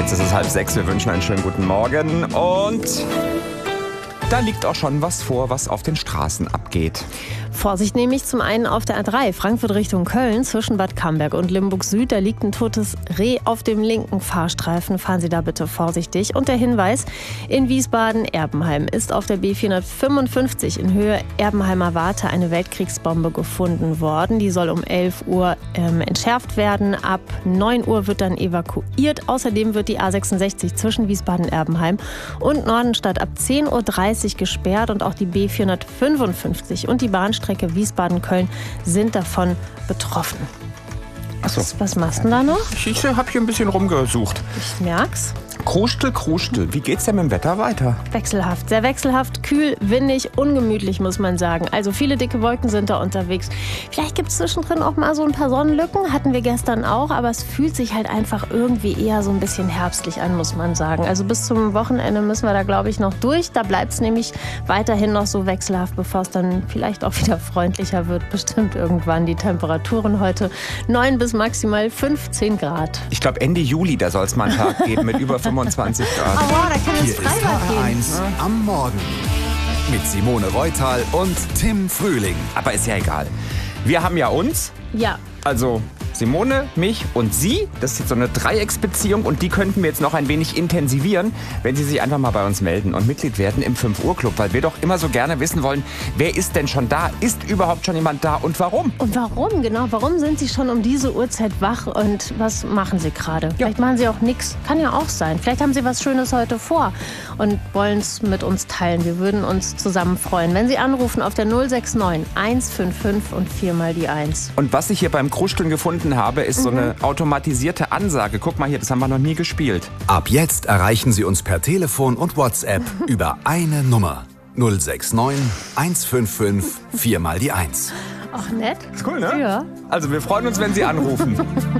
Jetzt ist es 5:30. Wir wünschen einen schönen guten Morgen. Und da liegt auch schon was vor, was auf den Straßen abgeht. Vorsicht nämlich zum einen auf der A3 Frankfurt Richtung Köln zwischen Bad Camberg und Limburg Süd. Da liegt ein totes Reh auf dem linken Fahrstreifen. Fahren Sie da bitte vorsichtig. Und der Hinweis, in Wiesbaden-Erbenheim ist auf der B455 in Höhe Erbenheimer Warte eine Weltkriegsbombe gefunden worden. Die soll um 11 Uhr entschärft werden. Ab 9 Uhr wird dann evakuiert. Außerdem wird die A66 zwischen Wiesbaden-Erbenheim und Nordenstadt ab 10:30 Uhr gesperrt. Und auch die B455 und die Bahnstrecke Wiesbaden-Köln sind davon betroffen. Achso. Was machst du denn da noch? Ich habe hier ein bisschen rumgesucht. Ich merk's. Kruschel. Wie geht's denn mit dem Wetter weiter? Wechselhaft, sehr wechselhaft, kühl, windig, ungemütlich, muss man sagen. Also viele dicke Wolken sind da unterwegs. Vielleicht gibt es zwischendrin auch mal so ein paar Sonnenlücken, hatten wir gestern auch, aber es fühlt sich halt einfach irgendwie eher so ein bisschen herbstlich an, muss man sagen. Also bis zum Wochenende müssen wir da, glaube ich, noch durch. Da bleibt es nämlich weiterhin noch so wechselhaft, bevor es dann vielleicht auch wieder freundlicher wird. Bestimmt irgendwann die Temperaturen heute 9 bis maximal 15 Grad. Ich glaube Ende Juli, da soll es mal einen Tag geben mit über 25 Grad. Oh wow, da kann Hier ins ist Freibad gehen. HR1 am Morgen mit Simone Reutal und Tim Frühling. Aber ist ja egal. Wir haben ja uns, Ja. also Simone, mich und Sie. Das ist jetzt so eine Dreiecksbeziehung und die könnten wir jetzt noch ein wenig intensivieren, wenn Sie sich einfach mal bei uns melden und Mitglied werden im 5 Uhr Club, weil wir doch immer so gerne wissen wollen, wer ist denn schon da? Ist überhaupt schon jemand da und warum? Und warum, genau? Warum sind Sie schon um diese Uhrzeit wach und was machen Sie gerade? Vielleicht machen Sie auch nichts. Kann ja auch sein. Vielleicht haben Sie was Schönes heute vor und wollen es mit uns teilen. Wir würden uns zusammen freuen, wenn Sie anrufen auf der 069 155 und 4 mal die 1. Und was ich hier beim Kruscheln gefunden habe, ist so eine automatisierte Ansage. Guck mal hier, das haben wir noch nie gespielt. Ab jetzt erreichen Sie uns per Telefon und WhatsApp über eine Nummer. 069 155 4 mal die 1. Ach, nett. Ist cool, ne? Ja. Also wir freuen uns, wenn Sie anrufen.